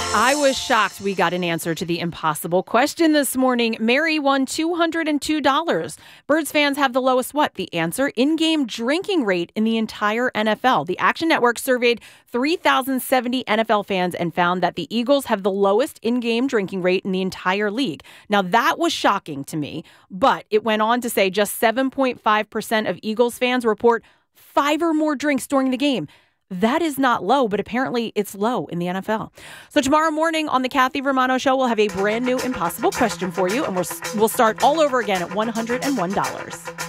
I was shocked we got an answer to the impossible question this morning. Mary won $202. Birds fans have the lowest what? The answer, in-game drinking rate in the entire NFL. The Action Network surveyed 3,070 NFL fans and found that the Eagles have the lowest in-game drinking rate in the entire league. Now, that was shocking to me, but it went on to say just 7.5% of Eagles fans report 5 or more drinks during the game. That is not low, but apparently it's low in the NFL. So tomorrow morning on the Kathy Romano Show, we'll have a brand new impossible question for you, and we'll start all over again at $101.